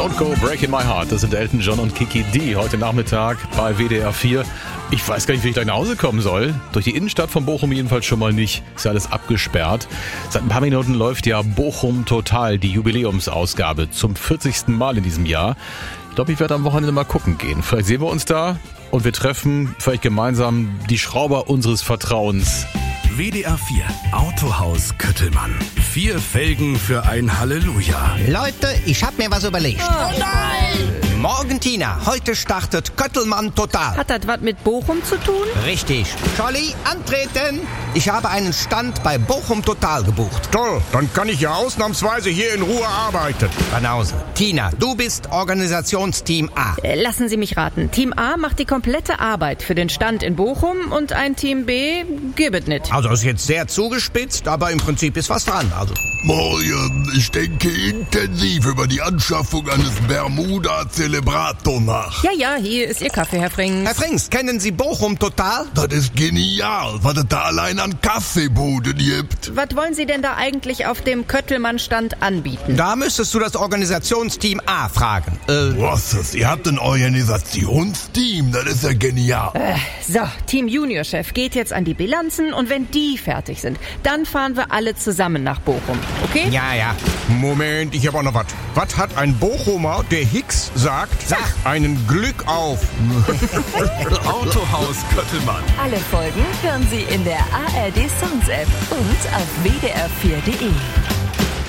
Don't Go Breaking My Heart. Das sind Elton John und Kiki D heute Nachmittag bei WDR 4. Ich weiß gar nicht, wie ich da nach Hause kommen soll. Durch die Innenstadt von Bochum jedenfalls schon mal nicht. Ist ja alles abgesperrt. Seit ein paar Minuten läuft ja Bochum Total, die Jubiläumsausgabe, zum 40. Mal in diesem Jahr. Ich glaube, ich werde am Wochenende mal gucken gehen. Vielleicht sehen wir uns da und wir treffen vielleicht gemeinsam die Schrauber unseres Vertrauens. WDR 4 Autohaus Köttelmann. 4 Felgen für ein Halleluja. Leute, ich hab mir was überlegt. Oh nein! Morgen, Tina, heute startet Köttelmann Total. Hat das was mit Bochum zu tun? Richtig. Scholli, antreten. Ich habe einen Stand bei Bochum Total gebucht. Toll, dann kann ich ja ausnahmsweise hier in Ruhe arbeiten. Banause. Tina, du bist Organisationsteam A. Lassen Sie mich raten. Team A macht die komplette Arbeit für den Stand in Bochum und ein Team B gibt nicht. Also ist jetzt sehr zugespitzt, aber im Prinzip ist was dran. Also. Morgen, ich denke intensiv über die Anschaffung eines Bermuda Celebrato nach. Ja, hier ist Ihr Kaffee, Herr Frings. Herr Frings, kennen Sie Bochum Total? Das ist genial, was es da allein an Kaffeebuden gibt. Was wollen Sie denn da eigentlich auf dem Köttelmann-Stand anbieten? Da müsstest du das Organisationsteam A fragen. Was ist? Ihr habt ein Organisationsteam, das ist ja genial. So, Team Juniorchef geht jetzt an die Bilanzen und wenn die fertig sind, dann fahren wir alle zusammen nach Bochum, okay? Ja. Moment, ich habe auch noch was. Was hat ein Bochumer, der Hicks sagt? Sag. Einen Glück auf. Autohaus Köttelmann. Alle Folgen hören Sie in der ARD Songs App und auf wdr4.de.